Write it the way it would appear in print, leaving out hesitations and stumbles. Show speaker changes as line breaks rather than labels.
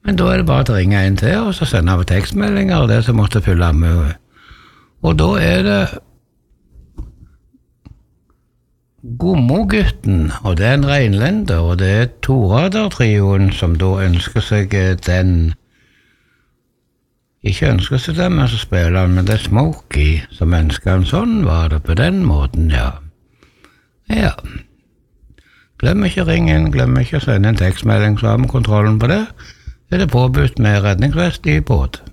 Men da er det bare å ringe en til, og så sender vi tekstmeldinger og det som måtte fylle med. Og da er det Gommogutten, og det er en reinlender, og det er Torader-trioen som da ønsker seg den. Ikke ønsker seg den, men så spiller han, men det er Smokey som ønsker han. Sånn var det på den måten, ja. Ja. Glem ikke å ringe inn, glem ikke å sende en tekstmelding, så har vi kontrollen på det. Er det påbudt med redningsvest i båt?